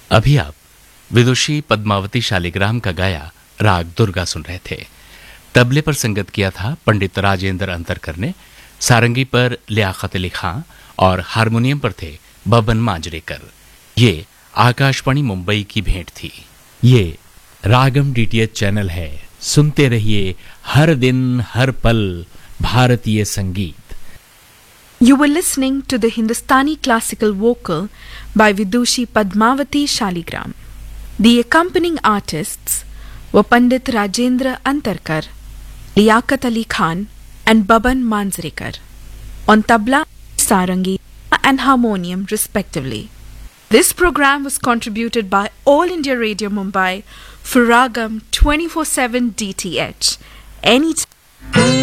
अभी आप विदुषी पद्मावती शालिग्राम का गाया राग दुर्गा सुन रहे थे। तबले पर संगत किया था पंडित राजेंद्र अंतरकर ने, सारंगी पर लियाकत अली खां और हारमोनियम पर थे बबन मांजरेकर। ये आकाशवाणी मुंबई की भेंट थी। ये रागम डीटीएच चैनल है, सुनते रहिए हर दिन हर पल भारतीय संगीत। You were listening to the Hindustani classical vocal by Vidushi Padmavati Shaligram. The accompanying artists were Pandit Rajendra Antarkar, Liaquat Ali Khan and Baban Manjrekar, on tabla, sarangi and harmonium respectively. This program was contributed by All India Radio Mumbai for Ragam 24/7 DTH. Anytime.